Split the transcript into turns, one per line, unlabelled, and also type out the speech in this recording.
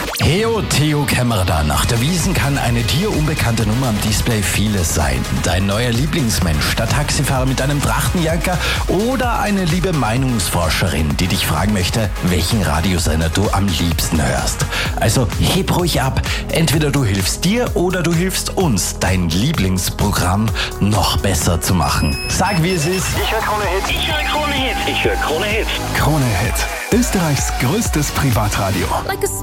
Heo, Theo Kämmerer da. Nach der Wiesn kann eine dir unbekannte Nummer am Display vieles sein. Dein neuer Lieblingsmensch, der Taxifahrer mit einem Trachtenjanker oder eine liebe Meinungsforscherin, die dich fragen möchte, welchen Radiosender du am liebsten hörst. Also heb ruhig ab. Entweder du hilfst dir oder du hilfst uns, dein Lieblingsprogramm noch besser zu machen. Sag, wie es ist.
Ich höre Krone Hit. Ich höre Krone Hit. Ich höre Krone Hit.
Krone Hit. Österreichs größtes Privatradio.